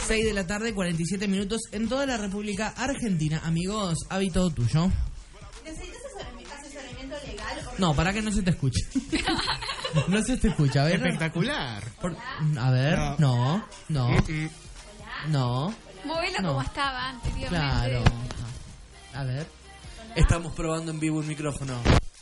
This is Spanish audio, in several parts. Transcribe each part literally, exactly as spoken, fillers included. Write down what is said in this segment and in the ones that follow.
seis de la tarde, cuarenta y siete minutos en toda la República Argentina. Amigos, hábito tuyo. ¿Necesitas asesoramiento legal? O no, para que no se te escuche. No se te escucha, a ver. Espectacular. Por, a ver, no, no, no. no Móvelo no. como estaba anteriormente. Claro. A ver. Estamos probando en vivo el micrófono.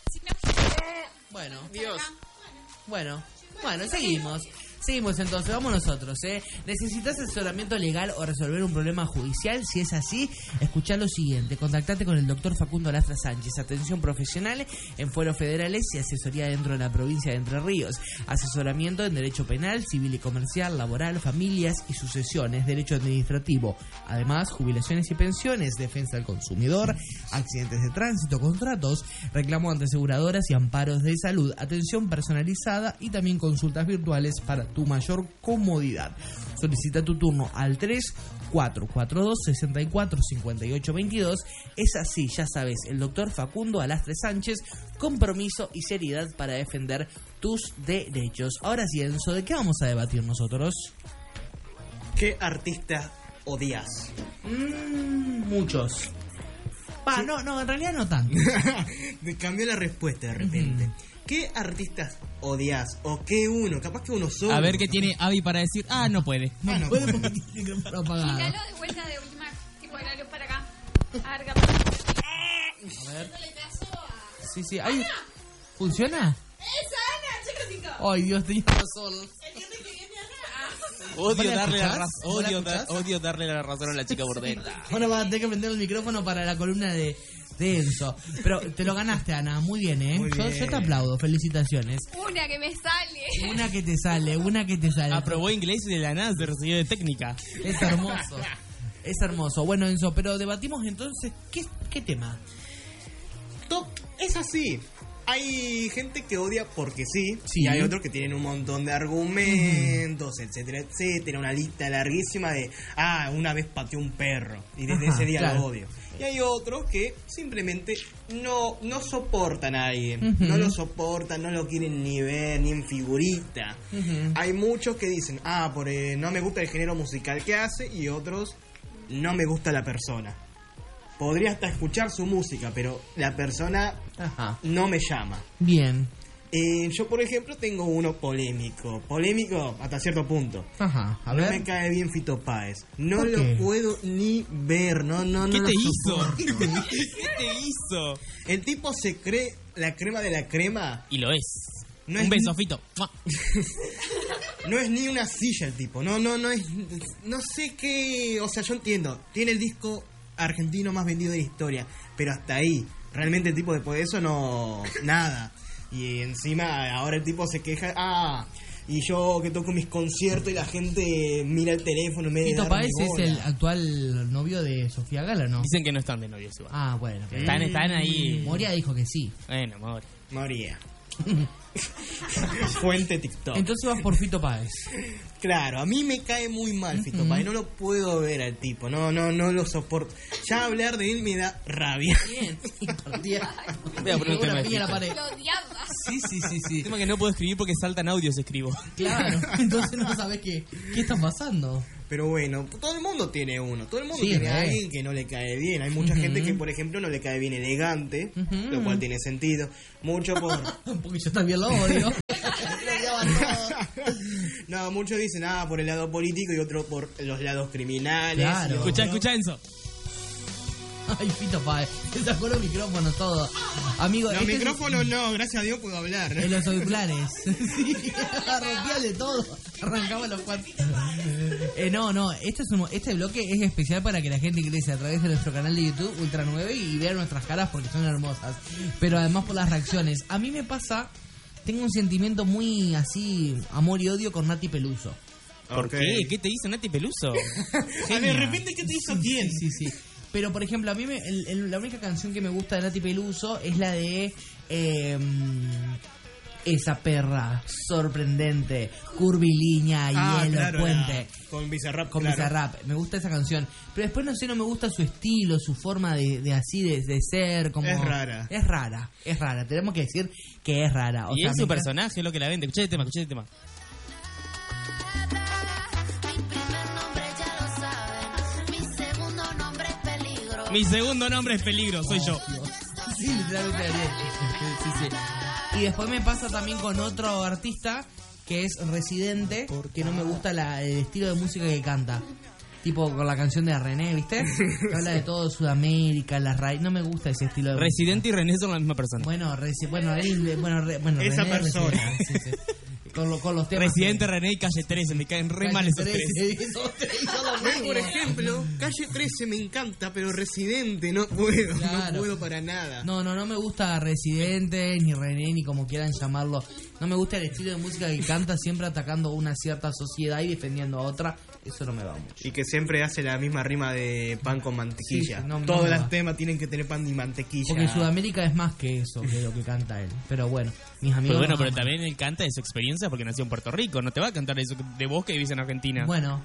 Bueno, Dios. Bueno, bueno, seguimos. Seguimos entonces, vamos nosotros, ¿eh? ¿Necesitas asesoramiento legal o resolver un problema judicial? Si es así, escuchá lo siguiente. Contactate con el doctor Facundo Lastra Sánchez. Atención profesional en fueros federales y asesoría dentro de la provincia de Entre Ríos. Asesoramiento en derecho penal, civil y comercial, laboral, familias y sucesiones, derecho administrativo. Además, jubilaciones y pensiones, defensa del consumidor, accidentes de tránsito, contratos, reclamo ante aseguradoras y amparos de salud. Atención personalizada y también consultas virtuales para tu mayor comodidad. Solicita tu turno al tres cuatro cuatro dos, seis cuatro cinco ocho dos dos. Es así, ya sabes, el doctor Facundo Alastre Sánchez, compromiso y seriedad para defender tus derechos. Ahora sí, Enzo, ¿de qué vamos a debatir nosotros? ¿Qué artista odias? Mm, muchos. Pa, no, no, en realidad no tanto. Me cambió la respuesta de repente. Uh-huh. ¿Qué artistas odias? ¿O qué uno? Capaz que uno solo. A ver qué tiene Avi para decir. Ah, no puede. No, ah, no puede puede porque tiene el micrófono apagado. Gíralo de vuelta de última. Tipo, la luz para acá. Arga. A ver. Sí, sí. Ahí. ¿Funciona? ¡Esa Ana, chica! Ay, Dios, tenía razón. ¿Entiendes que viene acá? Odio darle, la escuchás? raz- ¿Vos la odio, da- escuchás? odio darle la razón a la chica burdeta. Ahora vas a tener que prender el micrófono para la columna de, de Enzo. Pero te lo ganaste, Ana. Muy bien, ¿eh? Muy Yo, bien. yo te aplaudo. Felicitaciones. Una que me sale. Una que te sale, una que te sale. Aprobó inglés y de la nada se recibió de técnica. Es hermoso. Es hermoso. Bueno, Enzo, pero debatimos entonces, ¿qué, qué tema? To- Es así. Hay gente que odia porque sí, Sí. y hay otros que tienen un montón de argumentos, uh-huh. etcétera, etcétera, una lista larguísima de, ah, una vez pateó un perro, y desde Ajá, ese día claro. lo odio. Y hay otros que simplemente no, no soportan a alguien, Uh-huh. no lo soportan, no lo quieren ni ver, ni en figurita. Uh-huh. Hay muchos que dicen, ah, por, eh, no me gusta el género musical que hace, y otros, no me gusta la persona. Podría hasta escuchar su música, pero la persona Ajá. no me llama. Bien. Eh, yo, por ejemplo, tengo uno polémico. Polémico hasta cierto punto. Ajá. A no ver. me cae bien Fito Páez. No ¿Por lo qué? puedo ni ver. No, no, ¿Qué no te lo hizo? soporto. ¿Qué te hizo? El tipo se cree la crema de la crema. Y lo es. No Un es beso, ni- Fito. ¡Mua! No es ni una silla el tipo. No, no, no es. No sé qué. O sea, yo entiendo. Tiene el disco argentino más vendido de la historia. Pero hasta ahí. Realmente el tipo después de eso no. Nada. Y encima ahora el tipo se queja. Ah. Y yo que toco mis conciertos y la gente mira el teléfono en vez de Fito darme Páez es bola. el actual novio de Sofía Gala, ¿no? Dicen que no están de novios igual. Ah, bueno. pero- Están, están ahí. Moria dijo que sí. Bueno, amor. María. Fuente TikTok. Entonces vas por Fito Páez. Claro, a mí me cae muy mal Fito Ujú. Páez, no lo puedo ver al tipo, no, no, no lo soporto. Ya hablar de él me da rabia. Bien. Voy a poner un tema Una de piña a la Fito. pared. Lo odiaba. Sí, sí, sí, sí. El tema que no puedo escribir porque saltan audios escribo. Claro. Entonces no sabes qué, qué está pasando. Pero bueno, todo el mundo tiene uno, todo el mundo Sí, tiene a re. alguien que no le cae bien. Hay mucha Ujú. gente que, por ejemplo, no le cae bien elegante, Ujú. lo cual tiene sentido. Mucho por... Porque yo también lo odio. No, muchos dicen, ah, por el lado político y otro por los lados criminales. Claro. y otro- Escucha, escucha, Enzo. Ay, Fito Páez. Se sacó los micrófonos todo. Amigo, Los este es- micrófonos no, gracias a Dios puedo hablar. En los auriculares. Sí, rompíale todo. Arrancamos los cuatro. Eh, no, no, este, es un- este bloque es especial para que la gente ingrese a través de nuestro canal de YouTube, Ultra nueve, y vea nuestras caras porque son hermosas. Pero además por las reacciones. A mí me pasa, tengo un sentimiento muy así, amor y odio con Nati Peluso. ¿Por Ok. qué? ¿Qué te hizo Nati Peluso? Ah, de repente, ¿qué te hizo quién? Sí, sí, sí. Pero, por ejemplo, a mí me, el- el- la única canción que me gusta de Nati Peluso es la de... eh, esa perra sorprendente, curvilínea y Ah, el claro, puente. la- con Bizarrap, Con claro. Bizarrap. Me gusta esa canción. Pero después, no sé, no me gusta su estilo, su forma de, de así, de, de ser. Como... Es rara. Es rara, es rara. Tenemos que decir que es rara. O Y sea, es me su encanta- personaje lo que la vende. Escuché el tema, escuché el tema. Mi segundo nombre es Peligro, soy yo. Sí, literalmente Ariel. Sí, sí. Y después me pasa también con otro artista que es Residente, que no me gusta la, el estilo de música que canta. Tipo con la canción de René, ¿viste? Que habla de todo Sudamérica, las raíces. No me gusta ese estilo de Residente y René son la misma persona. Bueno, reci bueno, él, bueno, re bueno, Esa René, persona. Residente, sí, sí. Con, lo, con los temas. Residente, René y Calle trece, me caen re mal esos tres. Esos tres son los Por mismos. ejemplo, Calle trece me encanta, pero Residente no puedo, Claro. no puedo para nada. No, no, no me gusta Residente, ni René, ni como quieran llamarlo. No me gusta el estilo de música que canta siempre atacando a una cierta sociedad y defendiendo a otra. Eso no me va mucho. Y que siempre hace la misma rima de pan con mantequilla. Sí, no- no Todos me va. los temas tienen que tener pan y mantequilla. Porque Sudamérica es más que eso, que lo que canta él. Pero bueno, mis amigos... Pero bueno, no pero aman. también él canta de su experiencia porque nació en Puerto Rico. No te va a cantar eso de vos que vivís en Argentina. Bueno,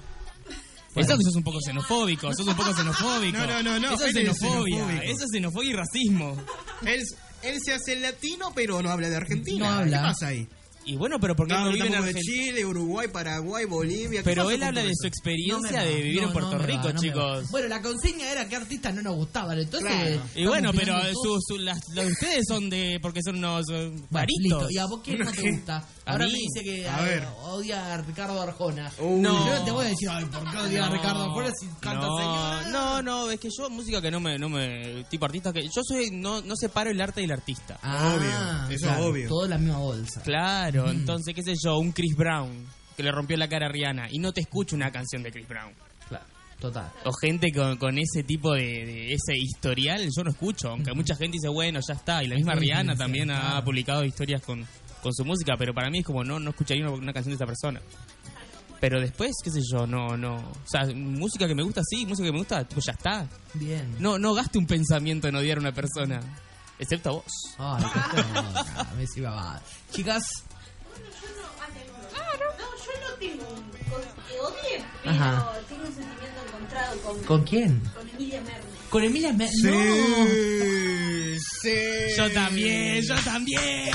Eso que sos un poco xenofóbico, sos un poco xenofóbico. No, no, no, no, Eso es él es xenofobia, xenofóbico. eso es xenofobia y racismo. Él, él se hace latino, pero no habla de Argentina. No habla. ¿Qué pasa ahí? Y bueno, pero porque él No, no vive en tampoco de Argentina. Chile, Uruguay, Paraguay, Bolivia. ¿qué Pero pasa él con habla todo de eso? su experiencia no me de va, vivir no, en Puerto no me Rico, va, no me va. chicos. Bueno, la consigna era que artistas no nos gustaban, entonces... Claro. Y estamos bueno, pero opinando su, todos. su, las, los de ustedes son de... porque son unos eh, Bueno, raritos. listo. ¿Y a vos quién no te gusta? A Ahora mí. me dice que A eh, ver. odia a Ricardo Arjona. Uh, No. Yo no te voy a decir, ay, ¿por qué odia a Ricardo Arjona si canta no, señora? no, no, es que yo música que no me, no me, tipo artista que yo soy, no, no separo el arte del artista. Ah, Obvio, eso es claro, obvio. todo en la misma bolsa. Claro, entonces qué sé yo, un Chris Brown que le rompió la cara a Rihanna y no te escucho una canción de Chris Brown. Claro, total. O gente con, con ese tipo de, de ese historial, yo no escucho, aunque mucha gente dice, bueno, ya está, y la misma Muy Rihanna bien, también ha claro. publicado historias con, con su música, pero para mí es como, no, no escucharía una, una canción de esa persona. Pero después, qué sé yo, no, no, o sea, música que me gusta, sí, música que me gusta, pues ya está. Bien. No, no gaste un pensamiento en odiar a una persona, excepto a vos. Ay, qué feo. Me decía babada. Chicas, No, yo no tengo un con- que odie, pero Ajá. tengo un sentimiento encontrado con, ¿con quién? con Emilia Mernes. Con Emilia Mer... Sí, ¡No! sí. Yo también, yo también.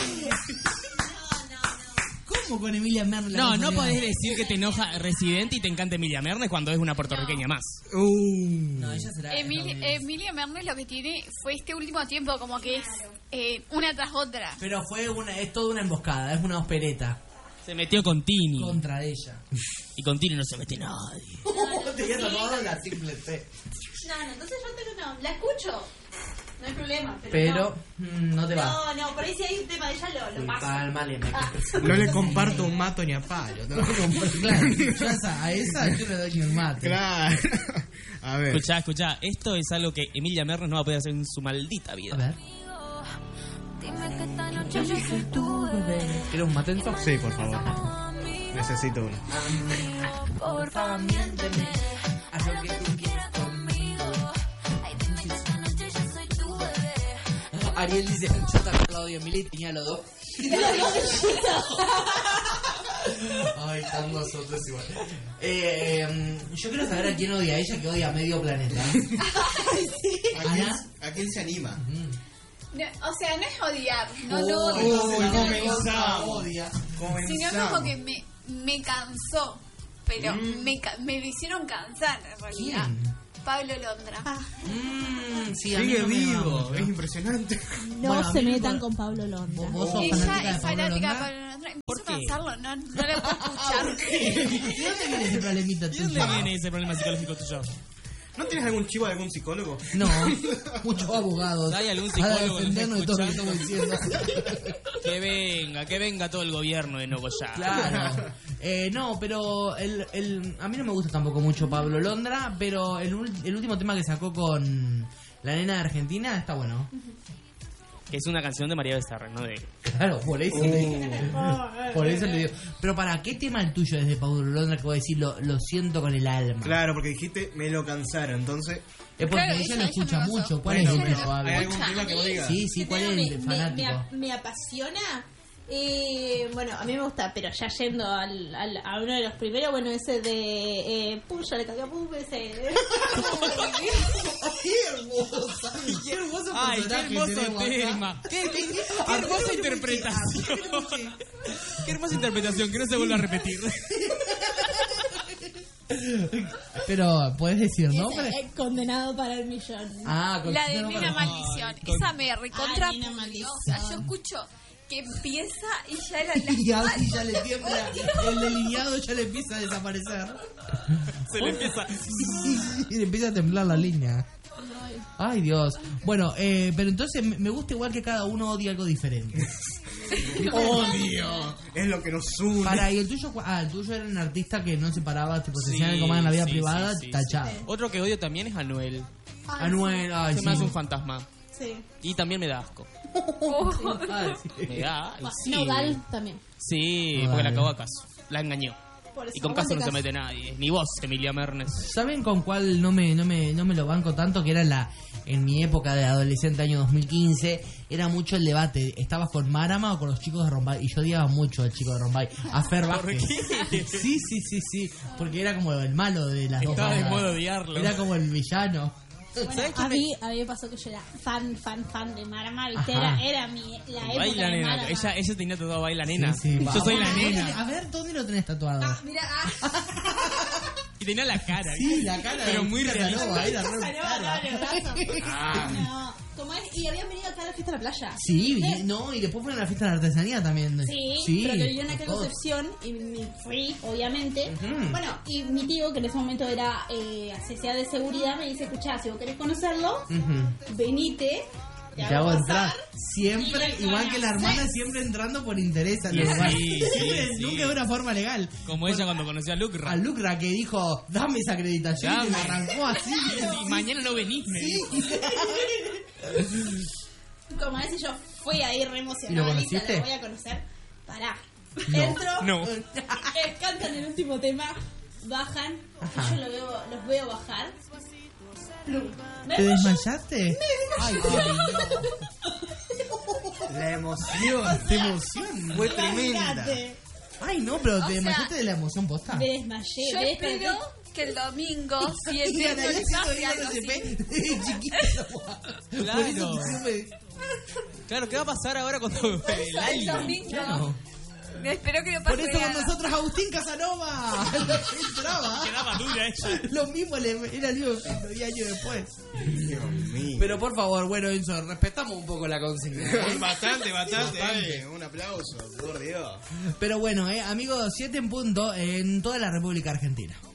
¿Cómo con Emilia Mernes? la No, vas a no odiar? podés decir que te enoja Residente y te encanta Emilia Mernes cuando es una puertorriqueña más. Uh. No, ella será... Emil- estadounidense. Emilia Mernes lo que tiene fue este último tiempo como que es eh, una tras otra. Pero fue una... Es toda una emboscada, es una opereta Se metió con Tini. contra ella. Y con Tini no se mete nadie. Te había tomado la simple C. No, no, entonces yo tengo no, la escucho. No hay problema, pero, Pero mm, no te no. va. No, no, por ahí si hay un tema de ella lo, lo paso. Calmale, me Ah. No le comparto un mato ni a palo. ¿no? Claro, yo a esa, a esa yo le doy mi mate. Claro. A ver. Escuchá, escuchá, esto es algo que Emilia Mernes no va a poder hacer en su maldita vida. A ver. ¿Quieres un matento? Sí, por favor. Necesito uno. Por favor, miénteme. Haz lo que tú quieras conmigo. Ariel dice, yo también Claudio Emilio y tenía los dos. Ay, están nosotros igual. Eh, eh, yo quiero saber a quién odia a ella, que odia a medio planeta. ¿A quién, Ana. a quién se anima? No, o sea, no es odiar, no Oh, lo odio, Uy, sino- comenzamos. Odia. sino como que me, me cansó, pero Mm. me, ca- me lo hicieron cansar en realidad. ¿Quién? Pablo Londra. Mm, sí, a mí Sigue no me va vivo, mucho. es impresionante. No Bueno, a se mí metan por- con Pablo Londra. ¿Vos, vos sos Ella fanática de es Pablo fanática de Londra? Pablo Londra. ¿Por Empiezo a qué? cansarlo, no, no lo puedo escuchar. ¿De dónde viene ese problemita ¿De tuyo? dónde viene ese problema psicológico tuyo? ¿No tienes algún chivo de algún psicólogo? No, muchos abogados. ¿Hay algún Para psicólogo que nos defendernos de todo lo que esté estamos diciendo. Que venga, que venga todo el gobierno de Nogoyá. Claro. Eh, no, pero el, el, a mí no me gusta tampoco mucho Pablo Londra, pero el, ul- el último tema que sacó con la nena de Argentina está bueno. Que es una canción de María Becerra, ¿no? De... Claro, por eso le digo. Por eso le digo. Pero ¿para qué tema el tuyo desde Pablo Londra que voy a decir lo, lo siento con el alma? Claro, porque dijiste me lo cansaron, entonces. Es porque Claro, ella esa- lo ella escucha me pasó. mucho. ¿Cuál Bueno, es el pero tuyo, ¿hay Pablo? algún tema que vos digas? Sí, sí, ¿cuál es me, el me- fanático? me- me apasiona. Eh, bueno, a mí me gusta, pero ya yendo al, al- a uno de los primeros, bueno, ese de eh, Puya, le cagué a Pup, ese. ¡Qué hermosa! ¡Qué hermoso ¡Ay, qué personaje hermoso tenemos acá! tema! ¡Qué, qué- qué A ver, hermosa ¿qué interpretación! escuché? ¡Qué hermosa interpretación! Que no se vuelva a repetir. Pero, ¿puedes decir nombre? Ese, eh, condenado para el millón. Ah, con- La de no, Nena no, Maldición. con- Esa me recontra. Ah, Nena pudrió. Maldición. O sea, yo escucho que empieza y ya la. Y así ya le tiembla, el delineado ya le empieza a desaparecer. Se le empieza. Y le empieza a temblar la línea. Ay, Dios. Bueno, eh, pero entonces me me gusta igual que cada uno odie algo diferente. Odio. Es lo que nos une. Para, y el tuyo, cu- ah, el tuyo era un artista que no se paraba, tipo, se Sí, hacían algo más en la vida sí, privada, sí, sí, tachado. sí. Otro que odio también es Anuel. Anuel, ay, Se sí. me hace un fantasma. Sí. Y también me da asco. Ay, sí. Me da. y sí. Nodal también. Sí, Nodal. porque la cagó a Caso. La engañó. Por eso, Y con Caso no se aguante mete nadie. Ni vos, Emilia Mernes. ¿Saben con cuál no me, no me, no me lo banco tanto? Que era la en mi época de adolescente, año dos mil quince, era mucho el debate. ¿Estabas con Marama o con los chicos de Rombay? Y yo odiaba mucho al chico de Rombay, a Fer Vázquez. qué? Sí, sí, sí, sí. Porque era como el malo de las dos Estaba de bandas. modo odiarlo. Era como el villano. Bueno, ¿Sabes qué a, me- mí, a mí me pasó que yo era fan, fan, fan de Marama, ¿viste? Ajá. Era, era mi, la época Baila de nena. Marama. Ella, ella tenía todo baila nena. Sí, sí, Yo soy la vamos. nena. A ver, ¿dónde lo tenés tatuado? Mira, ah, Y tenía la cara. Sí, la cara Pero de muy Chica realista. Casanova, era re Casanova, cara. no, el brazo. No, como es, y habían venido acá a la fiesta de la playa. Sí, ¿Viste? y- no, y después fueron a la fiesta de la artesanía también. Sí, pero que vivían acá en todos. Concepción y me fui, obviamente. Ujú. Bueno, y mi tío, que en ese momento era eh, asesor de seguridad, me dice, escuchá, si vos querés conocerlo, Ujú. venite, Te hago entrar. Siempre, y igual que la hermana, conoces. siempre entrando por interés al Sí, lugar. sí, Siempre, sí. nunca de una forma legal. Como ella cuando conoció a Lucra. A Lucra que dijo, dame esa acreditación y Dame. me arrancó así. Y mañana no venís, me dijo. como ese yo fui ahí re ¿Y lo emocionada, lista, conociste? lo voy a conocer. Pará. No. Entro, No. eh, cantan el último tema, bajan, y Ajá. yo lo veo, los veo bajar. Plum. Me ¿Te desmayo. desmayaste? Ay, La emoción. qué emoción. Fue tremenda. Imagínate. Ay, no, pero O te sea, desmayaste de la emoción posta. Me desmayé. Yo me espero desperté. que el domingo, si Y entiendo Anaí el haciendo pase, el algo R C así. P de chiquito. Por Claro. eso que supe- Claro, ¿qué va a pasar ahora cuando el El alien? domingo. Claro. Espero que no Por pase eso con nada. nosotros Agustín Casanova entraba. Quedaba dura ella. Lo mismo le, era el mismo efecto diez años después. Dios mío. Pero por favor, bueno, Enzo, respetamos un poco la consigna. ¿eh? Bastante, bastante. eh. Un aplauso, por Dios. Pero bueno, eh, amigos, siete en punto en toda la República Argentina.